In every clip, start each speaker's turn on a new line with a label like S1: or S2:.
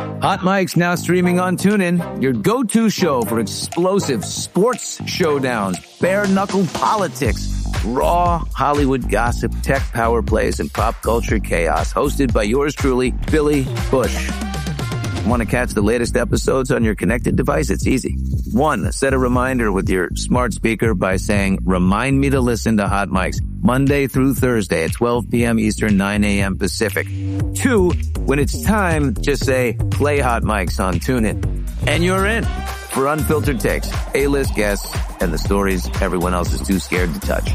S1: Hot Mic's now streaming on TuneIn, your go-to show for explosive sports showdowns, bare-knuckle politics, raw Hollywood gossip, tech power plays, and pop culture chaos. Hosted by yours truly, Billy Bush. Want to catch the latest episodes on your connected device? It's easy. 1, set a reminder with your smart speaker by saying, remind me to listen to Hot Mics Monday through Thursday at 12 p.m. Eastern, 9 a.m. Pacific. 2, when it's time, just say, play Hot Mics on TuneIn. And you're in for unfiltered takes, A-list guests, and the stories everyone else is too scared to touch.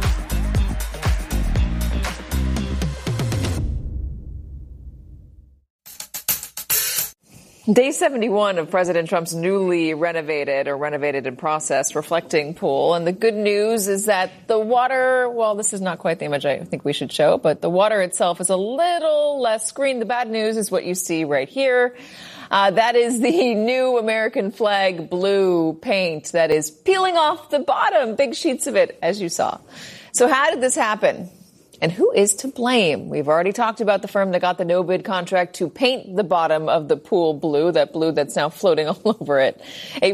S2: Day 71 of President Trump's newly renovated in process reflecting pool. And the good news is that the water, well, this is not quite the image I think we should show, but the water itself is a little less green. The bad news is what you see right here. That is the new American flag blue paint that is peeling off the bottom, big sheets of it, as you saw. So how did this happen? And who is to blame? We've already talked about the firm that got the no-bid contract to paint the bottom of the pool blue that's now floating all over it. A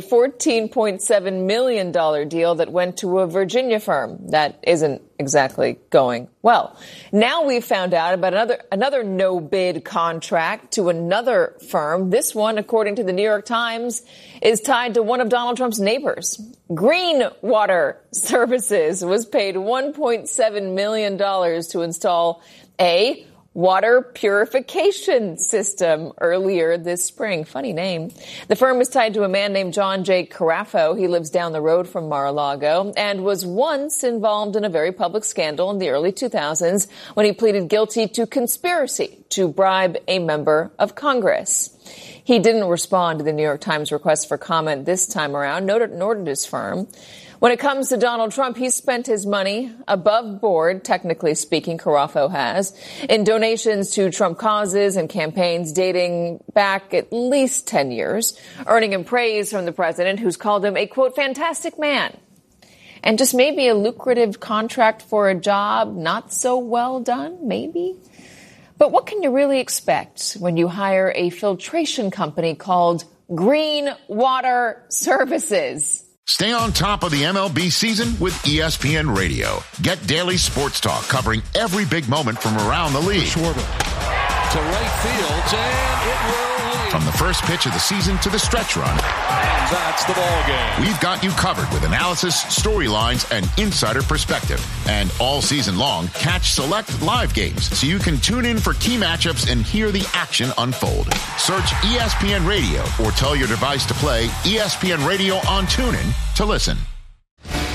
S2: $14.7 million deal that went to a Virginia firm that isn't exactly going well. Now we've found out about another no-bid contract to another firm. This one, according to the New York Times, is tied to one of Donald Trump's neighbors. Green Water Services was paid $1.7 million to install a water purification system earlier this spring. Funny name. The firm is tied to a man named John J. Carafo. He lives down the road from Mar-a-Lago and was once involved in a very public scandal in the early 2000s when he pleaded guilty to conspiracy to bribe a member of Congress. He didn't respond to the New York Times request for comment this time around, nor did his firm. When it comes to Donald Trump, he's spent his money above board, technically speaking, Carafo has, in donations to Trump causes and campaigns dating back at least 10 years, earning him praise from the president, who's called him a, quote, fantastic man. And just maybe a lucrative contract for a job not so well done, maybe? But what can you really expect when you hire a filtration company called Green Water Services?
S3: Stay on top of the MLB season with ESPN Radio. Get daily sports talk covering every big moment from around the league.
S4: Schwarber to right field, and it will leave.
S3: From the first pitch of the season to the stretch run.
S4: And that's the ball game.
S3: We've got you covered with analysis, storylines, and insider perspective. And all season long, catch select live games so you can tune in for key matchups and hear the action unfold. Search ESPN Radio or tell your device to play ESPN Radio on TuneIn to listen.